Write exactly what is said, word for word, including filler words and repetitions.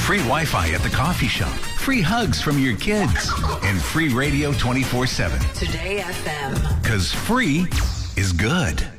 free Wi-Fi at the coffee shop, free hugs from your kids, and free radio twenty-four seven. Today F M. Because free is good.